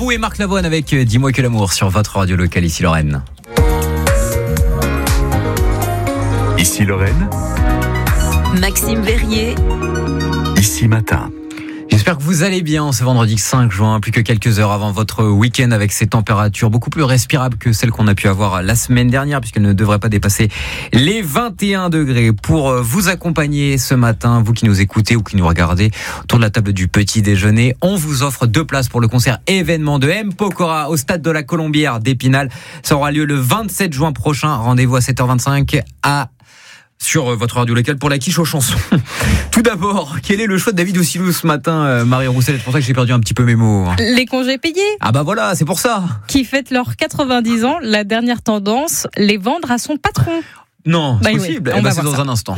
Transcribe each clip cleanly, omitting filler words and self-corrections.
Bambou et Marc Lavoine avec Dis-moi que l'amour sur votre radio locale, ici Lorraine. Ici Lorraine, Maxime Verrier, ici Matin. J'espère que vous allez bien ce vendredi 5 juin, plus que quelques heures avant votre week-end avec ces températures beaucoup plus respirables que celles qu'on a pu avoir la semaine dernière puisqu'elles ne devraient pas dépasser les 21 degrés. Pour vous accompagner ce matin, vous qui nous écoutez ou qui nous regardez autour de la table du petit déjeuner, on vous offre 2 places pour le concert événement de M. Pokora au stade de la Colombière d'Épinal. Ça aura lieu le 27 juin prochain. Rendez-vous à 7h25 sur votre radio locale pour la quiche aux chansons. Tout d'abord, quel est le choix de David Ossilou ce matin, Marie Roussel? C'est pour ça que j'ai perdu un petit peu mes mots. Les congés payés. Ah bah voilà, c'est pour ça. Qui fête leurs 90 ans. La dernière tendance, les vendre à son patron. Non, c'est oui, possible. on va C'est voir dans ça. un instant.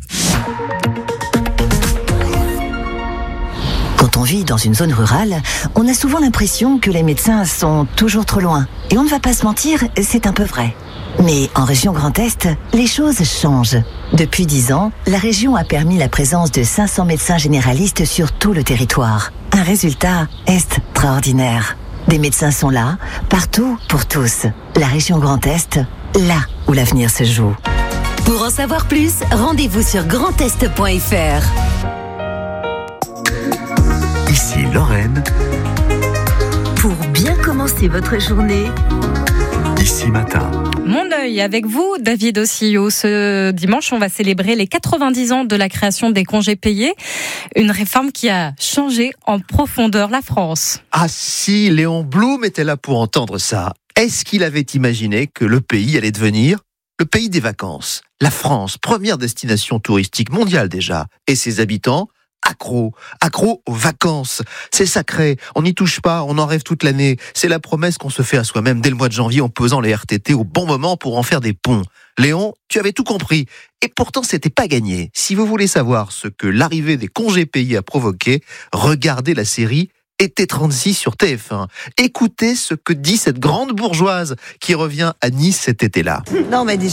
Quand on vit dans une zone rurale, on a souvent l'impression que les médecins sont toujours trop loin. Et on ne va pas se mentir, c'est un peu vrai. Mais en région Grand Est, les choses changent. Depuis 10 ans, la région a permis la présence de 500 médecins généralistes sur tout le territoire. Un résultat extraordinaire. Des médecins sont là, partout, pour tous. La région Grand Est, là où l'avenir se joue. pour en savoir plus, rendez-vous sur grandest.fr. Ici Lorraine, Pour bien commencer votre journée, ici Matin. Mon œil avec vous, David Ossillo. Ce dimanche, on va célébrer les 90 ans de la création des congés payés. Une réforme qui a changé en profondeur la France. Ah si, Léon Blum était là pour entendre ça. Est-ce qu'il avait imaginé que le pays allait devenir le pays des vacances? La France, première destination touristique mondiale déjà, et ses habitants accros aux vacances. C'est sacré, on n'y touche pas, on en rêve toute l'année. C'est la promesse qu'on se fait à soi-même dès le mois de janvier en posant les RTT au bon moment pour en faire des ponts. Léon, tu avais tout compris. Et pourtant, c'était pas gagné. Si vous voulez savoir ce que l'arrivée des congés payés a provoqué, regardez la série Été 36 sur TF1. Écoutez ce que dit cette grande bourgeoise qui revient à Nice cet été-là. Non, mais déjà,